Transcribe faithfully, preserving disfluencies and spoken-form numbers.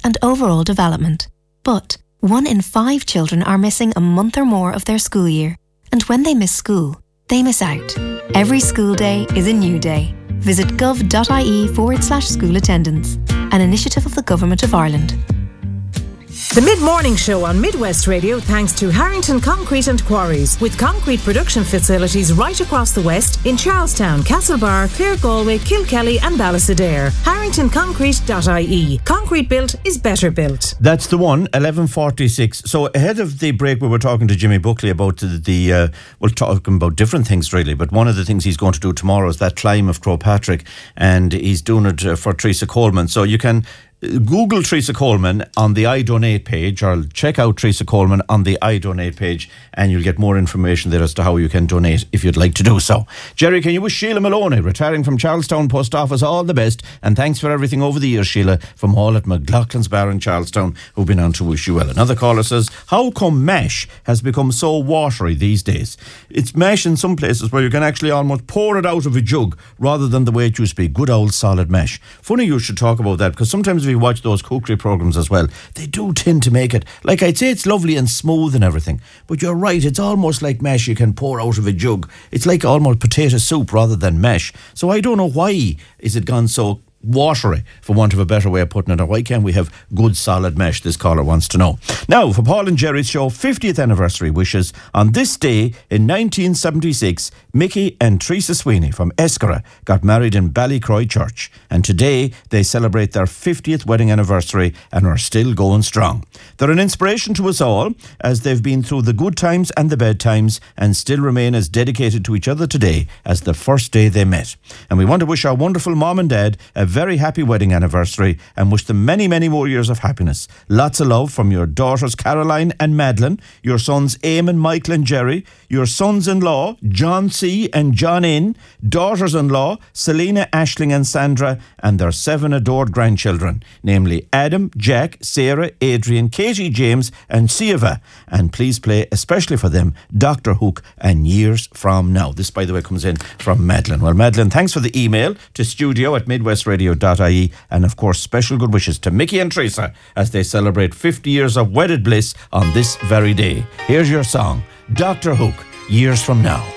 and overall development. But one in five children are missing a month or more of their school year, and when they miss school, they miss out. Every school day is a new day. Visit gov.ie forward slash school attendance, an initiative of the Government of Ireland. The Mid-Morning Show on Midwest Radio thanks to Harrington Concrete and Quarries, with concrete production facilities right across the West in Charlestown, Castlebar, Clare Galway, Kilkelly and Ballysadare. harrington concrete dot I E. Concrete built is better built. That's the one, eleven forty-six. So ahead of the break we were talking to Jimmy Buckley about the, the uh, we're talking about different things really, but one of the things he's going to do tomorrow is that climb of Croagh Patrick, and he's doing it uh, for Teresa Coleman. So you can Google Teresa Coleman on the I Donate page, or check out Teresa Coleman on the I Donate page, and you'll get more information there as to how you can donate if you'd like to do so. Jerry, can you wish Sheila Maloney, retiring from Charlestown Post Office, all the best, and thanks for everything over the years, Sheila, from all at McLaughlin's Bar in Charlestown, who've been on to wish you well. Another caller says, how come mash has become so watery these days? It's mash in some places where you can actually almost pour it out of a jug rather than the way it used to be, good old solid mash. Funny you should talk about that, because sometimes if you watch those cookery programs as well, they do tend to make it, like I'd say it's lovely and smooth and everything, but you're right, it's almost like mash you can pour out of a jug. It's like almost potato soup rather than mash. So I don't know why is it gone so watery, for want of a better way of putting it, or why can't we have good solid mesh? This caller wants to know. Now, for Paul and Jerry's show fiftieth anniversary wishes, on this day in nineteen seventy-six, Mickey and Teresa Sweeney from Escara got married in Ballycroy Church, and today they celebrate their fiftieth wedding anniversary and are still going strong. They're an inspiration to us all, as they've been through the good times and the bad times and still remain as dedicated to each other today as the first day they met. And we want to wish our wonderful mom and dad a very happy wedding anniversary and wish them many, many more years of happiness. Lots of love from your daughters Caroline and Madeline, your sons Eamon, Michael and Jerry, your sons-in-law John C. and John N., daughters-in-law Selena, Aisling and Sandra, and their seven adored grandchildren, namely Adam, Jack, Sarah, Adrian, Katie, James and Siava. And please play, especially for them, Doctor Hook and Years From Now. This, by the way, comes in from Madeline. Well, Madeline, thanks for the email to studio at midwestradio dot I E, and of course special good wishes to Mickey and Teresa as they celebrate fifty years of wedded bliss on this very day. Here's your song, Doctor Hook, Years From Now.